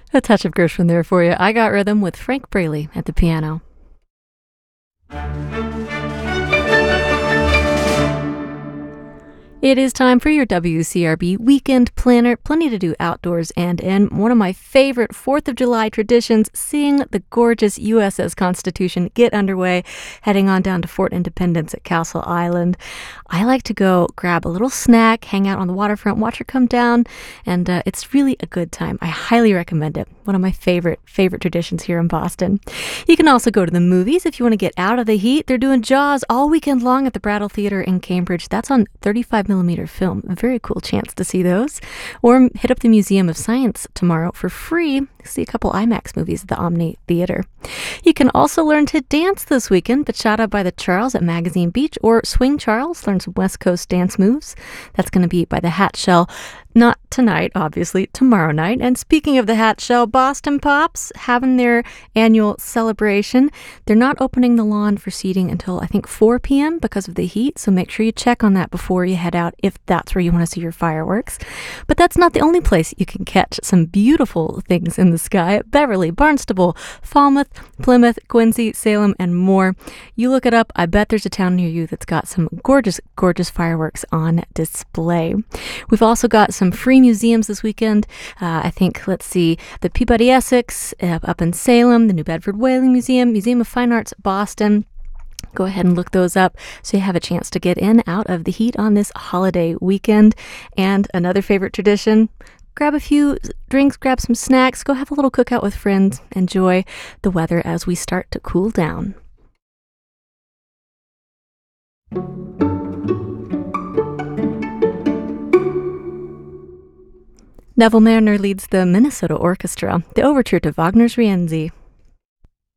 A touch of Gershwin there for you. I Got Rhythm with Frank Braley at the piano. It is time for your WCRB Weekend Planner. Plenty to do outdoors and in. One of my favorite 4th of July traditions, seeing the gorgeous USS Constitution get underway, heading on down to Fort Independence at Castle Island. I like to go grab a little snack, hang out on the waterfront, watch her come down, and it's really a good time. I highly recommend it. One of my favorite traditions here in Boston. You can also go to the movies if you want to get out of the heat. They're doing Jaws all weekend long at the Brattle Theater in Cambridge. That's on 35mm film. A very cool chance to see those. Or hit up the Museum of Science tomorrow for free. See a couple IMAX movies at the Omni Theater. You can also learn to dance this weekend. Bachata by the Charles at Magazine Beach, or Swing Charles, learn some West Coast dance moves. That's going to be by the Hat Shell. Not tonight, obviously, tomorrow night. And speaking of the Hat Shell, Boston Pops having their annual celebration. They're not opening the lawn for seating until, I think, 4 p.m. because of the heat, so make sure you check on that before you head out if that's where you want to see your fireworks. But that's not the only place you can catch some beautiful things in the sky. Beverly, Barnstable, Falmouth, Plymouth, Quincy, Salem, and more. You look it up. I bet there's a town near you that's got some gorgeous, gorgeous fireworks on display. We've also got some free museums this weekend. I think, let's see, the Peabody Essex up in Salem, the New Bedford Whaling Museum, Museum of Fine Arts, Boston. Go ahead and look those up so you have a chance to get in out of the heat on this holiday weekend. And another favorite tradition, grab a few drinks, grab some snacks, go have a little cookout with friends, enjoy the weather as we start to cool down. Neville Mariner leads the Minnesota Orchestra, the overture to Wagner's Rienzi.